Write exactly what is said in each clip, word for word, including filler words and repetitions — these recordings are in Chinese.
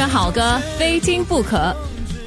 选好歌，非听不可。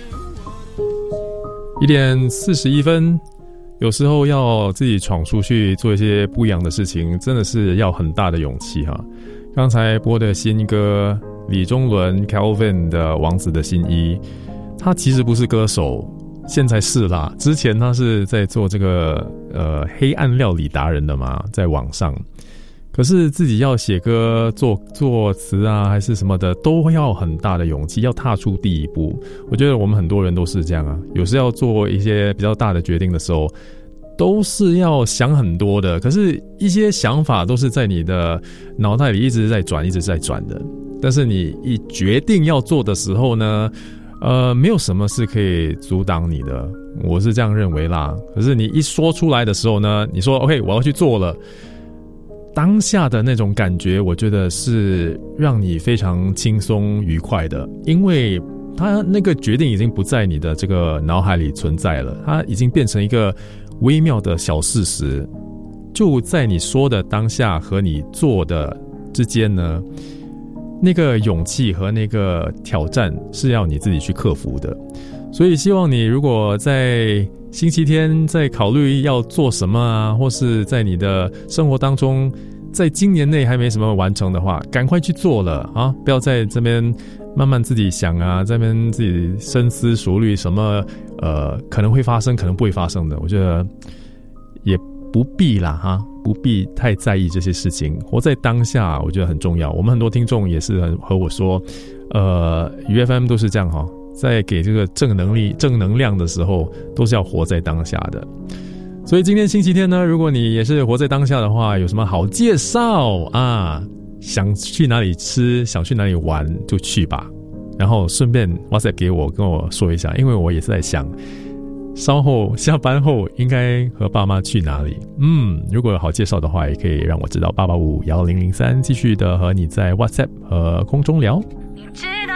一点四十一分，有时候要自己闯出去做一些不一样的事情，真的是要很大的勇气哈。刚才播的新歌，李宗伦 Calvin 的《王子的新衣》，他其实不是歌手，现在是啦。之前他是在做这个呃黑暗料理达人的嘛，在网上。可是自己要写歌、作作词啊，还是什么的，都要很大的勇气，要踏出第一步。我觉得我们很多人都是这样啊，有时要做一些比较大的决定的时候，都是要想很多的。可是，一些想法都是在你的脑袋里一直在转、一直在转的。但是你一决定要做的时候呢，呃，没有什么是可以阻挡你的，我是这样认为啦。可是你一说出来的时候呢，你说 OK， 我要去做了。当下的那种感觉，我觉得是让你非常轻松愉快的，因为它那个决定已经不在你的这个脑海里存在了，它已经变成一个微妙的小事实，就在你说的当下和你做的之间呢，那个勇气和那个挑战是要你自己去克服的。所以希望你如果在星期天在考虑要做什么啊，或是在你的生活当中在今年内还没什么完成的话，赶快去做了啊！不要在这边慢慢自己想啊，在这边自己深思熟虑什么呃可能会发生可能不会发生的，我觉得也不必啦哈，不必太在意这些事情，活在当下我觉得很重要。我们很多听众也是很和我说呃 U F M 都是这样哈，在给这个正能力正能量的时候都是要活在当下的。所以今天星期天呢，如果你也是活在当下的话，有什么好介绍啊？想去哪里吃，想去哪里玩就去吧，然后顺便 WhatsApp 给我跟我说一下，因为我也是在想稍后下班后应该和爸妈去哪里。嗯，如果有好介绍的话，也可以让我知道。八八五一零零三继续的和你在 WhatsApp 和空中聊。 你知道